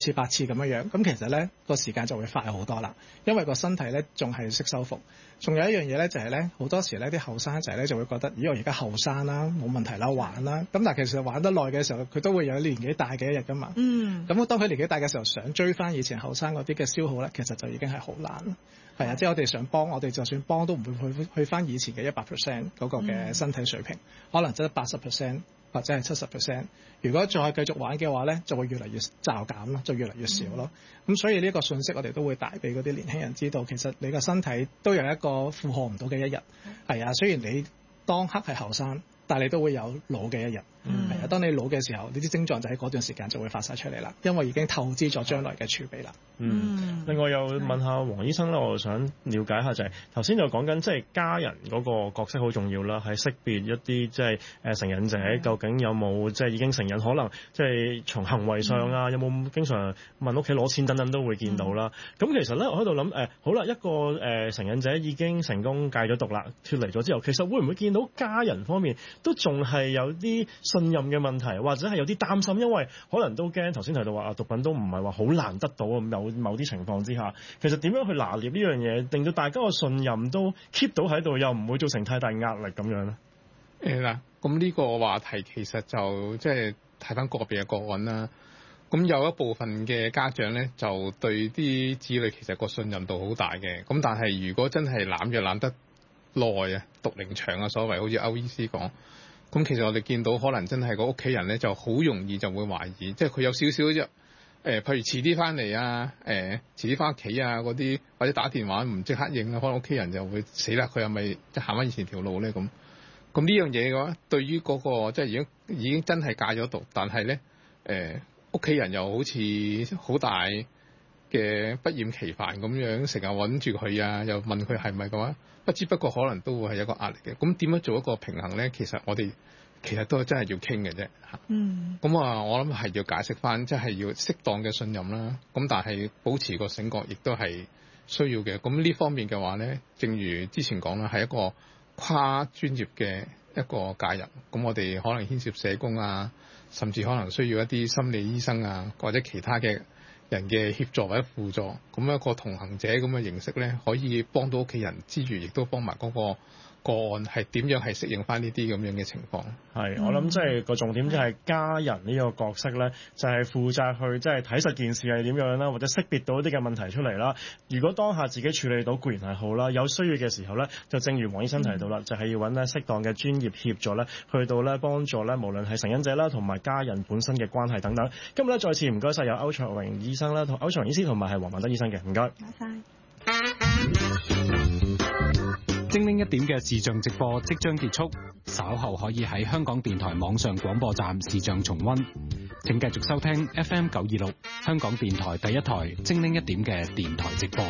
次8次咁樣，咁其實咧個時間就會快好多啦，因為個身體咧仲係識修復。仲有一樣嘢咧就係咧好多時咧啲後生仔咧就會覺得，咦我而家後生啦，冇問題啦，玩啦。咁但係其實玩得耐嘅時候，佢都會有年紀大嘅一日㗎嘛。咁當佢年紀大嘅時候，想追翻以前後生嗰啲嘅消耗咧，其實就已經係好難。係啊，即係我哋想幫，我哋就算幫都唔會去翻以前嘅100% 嗰個嘅身體水平，可能真係80%或者係70%。如果再繼續玩嘅話咧，就會越嚟越驟減咯，就越嚟越少咯。咁所以呢個信息我哋都會帶俾嗰啲年輕人知道，其實你個身體都有一個負荷唔到嘅一日。係啊，雖然你當刻係後生，但係你都會有老嘅一日。係啊，當你老嘅時候，呢啲症狀就喺嗰段時間就會發晒出嚟啦，因為已經透支咗將來嘅儲備啦。 另外又問下黃醫生啦，我想了解下就係頭先就講緊即係家人嗰個角色好重要啦，係識別一啲即係成癮者究竟有冇即係已經成癮，可能即係從行為上啊，有冇經常問屋企攞錢等等都會見到啦。咁其實咧，我喺度諗好啦，一個成癮者已經成功戒咗毒啦，脫離咗之後，其實會唔會見到家人方面都仲係有啲信任嘅問題，或者係有啲擔心，因為可能都驚頭先提到話毒品都唔係話好難得到，有某啲情況之下，其實點樣去拿捏呢樣嘢，令到大家個信任都 keep 到喺度，又唔會造成太大壓力咁樣咧？ 嗱，咁呢個話題其實就即係睇翻個別嘅個案啦。咁有一部分嘅家長咧，就對啲子女其實個信任度好大嘅。咁但係如果真係攬藥攬得耐啊，毒齡長啊，所謂好似歐醫師講。咁其實我哋見到可能真係個屋企人咧就好容易就會懷疑，即係佢有少少啫譬如遲啲翻嚟啊，遲啲翻屋企啊嗰啲，或者打電話唔即刻應啊，可能屋企人就會死啦，佢係咪即係行翻以前條路咧咁？咁呢樣嘢嘅話，對於嗰個即係已經真係戒咗毒，但係咧屋企人又好似好大嘅不厭其煩咁樣，成日揾住佢啊，又問佢係咪嘅話，不知不覺可能都會係一個壓力嘅。咁點樣做一個平衡咧？其實我哋其實都真係要傾嘅啫嚇。咁我諗係要解釋翻，即係要適當嘅信任啦。咁但係保持個醒覺亦都係需要嘅。咁呢方面嘅話咧，正如之前講啦，係一個跨專業嘅一個介入。咁我哋可能牽涉社工啊，甚至可能需要一啲心理醫生啊，或者其他嘅人嘅協助或者輔助，咁一個同行者咁嘅形式咧，可以幫到屋企人之餘，亦都幫埋嗰個個案係點樣係適應翻呢啲咁樣嘅情況。 係，我諗即係個重點就係家人呢個角色咧，就係負責去即係睇實件事係點樣啦，或者識別到一啲嘅問題出嚟啦。如果當下自己處理到固然係好啦，有需要嘅時候咧，就正如黃醫生提到啦，就係要揾咧適當嘅專業協助咧，去到咧幫助咧，無論係成癮者啦，同埋家人本身嘅關係等等。今日咧再次唔該晒有歐卓榮醫生啦，同歐卓榮醫師同埋係黃萬德醫生嘅，唔該。 唔該晒。 精靈一點嘅視像直播即將結束，稍後可以喺香港電台網上廣播站視像重溫。請繼續收聽 FM 926香港電台第一台精靈一點嘅電台直播。